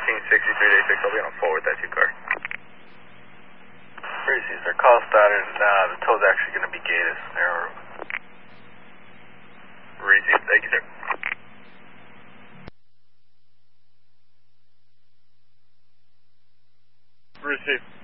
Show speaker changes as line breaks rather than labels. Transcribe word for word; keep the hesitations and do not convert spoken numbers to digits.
King sixty-three day six, I'll be on forward that two car.
Received, sir. Call started. Uh, the tow's actually going to be gated. Narrow.
Received, thank you, sir.
Received.